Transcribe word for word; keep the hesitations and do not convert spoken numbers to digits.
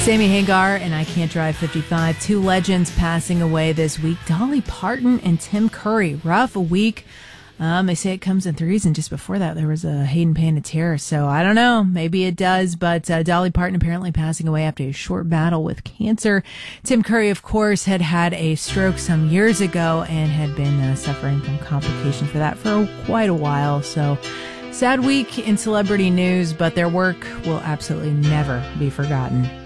Sammy Hagar and I Can't Drive fifty-five. Two legends passing away this week. Dolly Parton and Tim Curry. Rough a week. Um, they say it comes in threes, and just before that, there was a Hayden Panettiere. So I don't know. Maybe it does, but uh, Dolly Parton apparently passing away after a short battle with cancer. Tim Curry, of course, had had a stroke some years ago and had been uh, suffering from complications for that for quite a while. So sad week in celebrity news, but their work will absolutely never be forgotten.